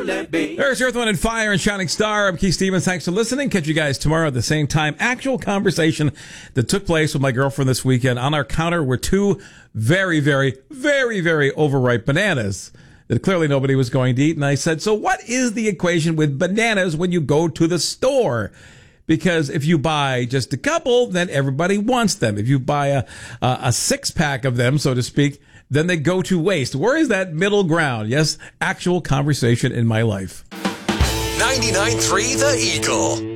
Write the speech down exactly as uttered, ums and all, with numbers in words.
There's Earth, Wind, and Fire and Shining Star. I'm Keith Stevens. Thanks for listening. Catch you guys tomorrow at the same time. Actual conversation that took place with my girlfriend this weekend. On our counter were two very, very, very, very overripe bananas that clearly nobody was going to eat. And I said, so what is the equation with bananas when you go to the store? Because if you buy just a couple, then everybody wants them. If you buy a, a, a six pack of them, so to speak, then they go to waste. Where is that middle ground? Yes, actual conversation in my life. ninety-nine point three The Eagle.